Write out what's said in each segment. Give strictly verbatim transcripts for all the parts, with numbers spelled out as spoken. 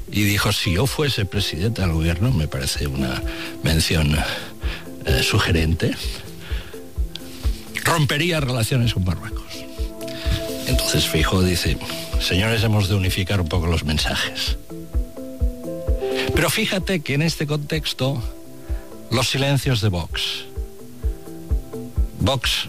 y dijo, si yo fuese presidente del gobierno, me parece una mención eh, sugerente, rompería relaciones con Marruecos. Entonces Feijóo dice, señores, hemos de unificar un poco los mensajes. Pero fíjate que en este contexto, los silencios de Vox. Vox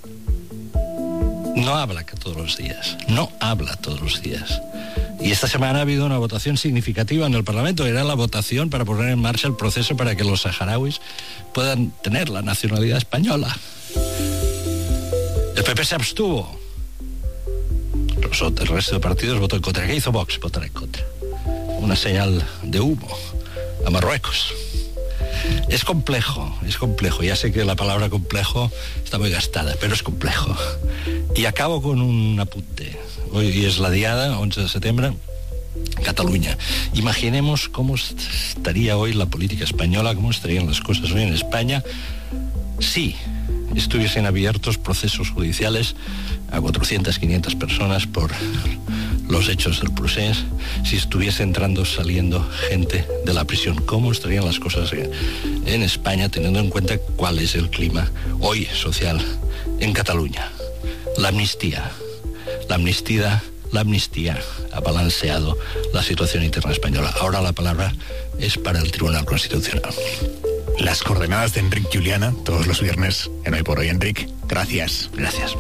no habla que todos los días, no habla todos los días. Y esta semana ha habido una votación significativa en el Parlamento, era la votación para poner en marcha el proceso para que los saharauis puedan tener la nacionalidad española. El P P se abstuvo. El resto de partidos votó en contra. ¿Qué hizo Vox? Votar en contra. Una señal de humo a Marruecos. Es complejo, es complejo. Ya sé que la palabra complejo está muy gastada, pero es complejo. Y acabo con un apunte. Hoy es la diada, once de septiembre, Cataluña. Imaginemos cómo estaría hoy la política española, cómo estarían las cosas hoy en España si estuviesen abiertos procesos judiciales a cuatrocientas, quinientas personas por los hechos del procés, si estuviese entrando, saliendo gente de la prisión. ¿Cómo estarían las cosas en España, teniendo en cuenta cuál es el clima hoy social en Cataluña? La amnistía, la amnistía, la amnistía ha balanceado la situación interna española. Ahora la palabra es para el Tribunal Constitucional. Las coordenadas de Enric Juliana, todos los viernes en Hoy por Hoy. Enric, gracias. Gracias.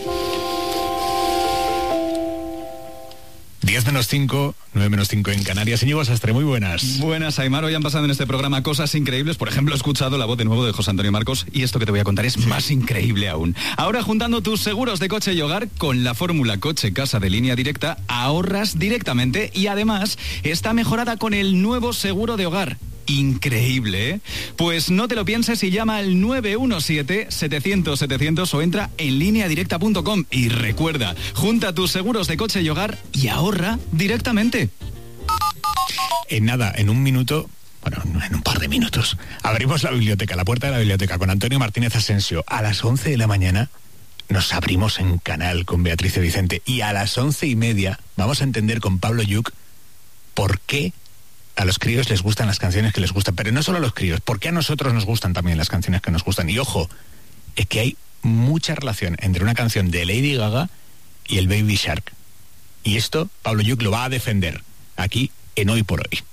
diez menos cinco, nueve menos cinco en Canarias. Íñigo Sastre, muy buenas. Buenas, Aimar. Hoy han pasado en este programa cosas increíbles. Por ejemplo, he escuchado la voz de nuevo de José Antonio Marcos y esto que te voy a contar es más increíble aún. Ahora, juntando tus seguros de coche y hogar con la fórmula coche-casa de Línea Directa, ahorras directamente y además está mejorada con el nuevo seguro de hogar. Increíble, ¿eh? Pues no te lo pienses y llama al nueve uno siete, setecientos, setecientos o entra en línea directa punto com y recuerda, junta tus seguros de coche y hogar y ahorra directamente. En nada, en un minuto, bueno, en un par de minutos, abrimos la biblioteca, la puerta de la biblioteca con Antonio Martínez Asensio. A las once de la mañana nos abrimos en Canal con Beatriz Vicente y a las once y media vamos a entender con Pablo Lluch por qué a los críos les gustan las canciones que les gustan, pero no solo a los críos, porque a nosotros nos gustan también las canciones que nos gustan. Y ojo, es que hay mucha relación entre una canción de Lady Gaga y el Baby Shark. Y esto Pablo Lluch lo va a defender aquí en Hoy por Hoy.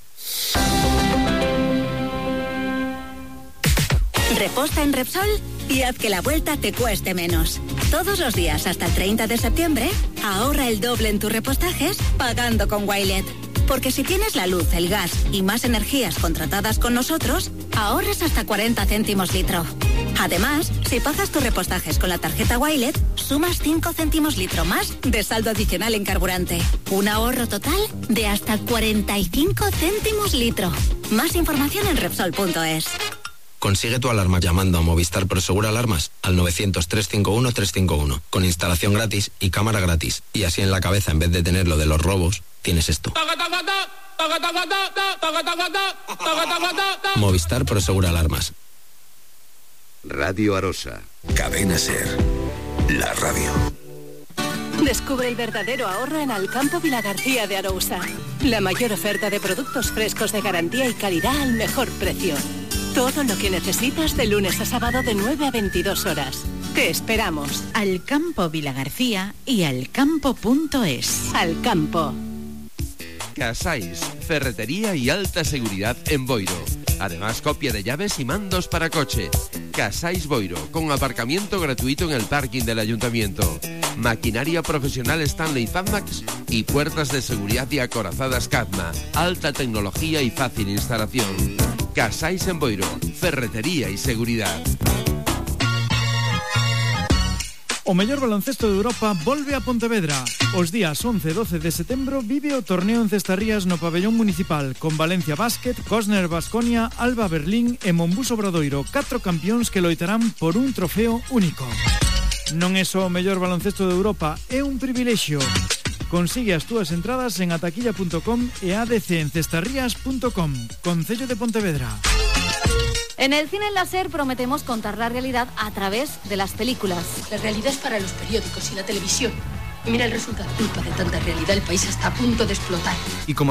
Reposta en Repsol y haz que la vuelta te cueste menos. Todos los días hasta el treinta de septiembre, ahorra el doble en tus repostajes pagando con Wilet. Porque si tienes la luz, el gas y más energías contratadas con nosotros, ahorras hasta cuarenta céntimos litro. Además, si pagas tus repostajes con la tarjeta Wilet, sumas cinco céntimos litro más de saldo adicional en carburante. Un ahorro total de hasta cuarenta y cinco céntimos litro. Más información en Repsol punto es. Consigue tu alarma llamando a Movistar Prosegur Alarmas al novecientos, trescientos cincuenta y uno, trescientos cincuenta y uno, con instalación gratis y cámara gratis. Y así en la cabeza, en vez de tener lo de los robos, tienes esto. Movistar Prosegur Alarmas. Radio Arosa. Cadena Ser. La radio. Descubre el verdadero ahorro en Alcampo Vilagarcía de Arousa. La mayor oferta de productos frescos de garantía y calidad al mejor precio. Todo lo que necesitas de lunes a sábado de nueve a veintidós horas. Te esperamos. Alcampo Vilagarcía y alcampo punto es. Alcampo. Casais, ferretería y alta seguridad en Boiro. Además, copia de llaves y mandos para coche. Casais Boiro, con aparcamiento gratuito en el parking del ayuntamiento. Maquinaria profesional Stanley Fatmax y puertas de seguridad y acorazadas Cadma. Alta tecnología y fácil instalación. Casais en Boiro, ferretería y seguridad. O mellor baloncesto de Europa volve a Pontevedra. Os días once e doce de setembro vive o torneo en Cestarrías no pabellón municipal con Valencia Basket, Cosner Baskonia, Alba Berlín e Monbus Obradoiro, catro campións que loitarán por un trofeo único. Non é só o mellor baloncesto de Europa, é un privilexio. Consigue as túas entradas en ataquilla punto com e a d c en cestarrías punto com. Concello de Pontevedra. En el cine láser prometemos contar la realidad a través de las películas. La realidad es para los periódicos y la televisión. Y mira el resultado. Culpa de tanta realidad, el país está a punto de explotar. Y como